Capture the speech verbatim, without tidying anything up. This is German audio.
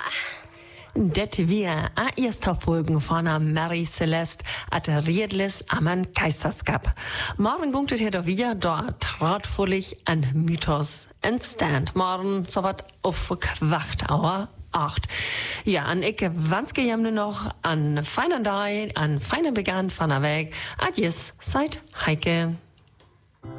Det wir a erster Folgen von Mary Celeste at Riedles amman Keisterskap. Morgen gungt het hier wieder da trautvollig an Mythos entstand. Morgen so wat auf Quachtauer acht. Ja, an ich wanske jemne noch an feinen Dai, an feinen Begann von der Weg. Adies, seid Heike.